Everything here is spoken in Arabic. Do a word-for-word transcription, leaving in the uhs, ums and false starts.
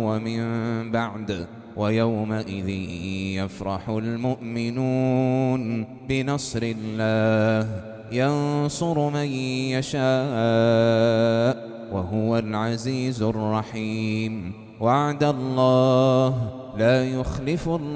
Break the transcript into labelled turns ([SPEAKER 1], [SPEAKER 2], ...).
[SPEAKER 1] ومن بعد ويومئذ يفرح المؤمنون بنصر الله ينصر من يشاء وهو العزيز الرحيم. وعد الله لا يخلف الله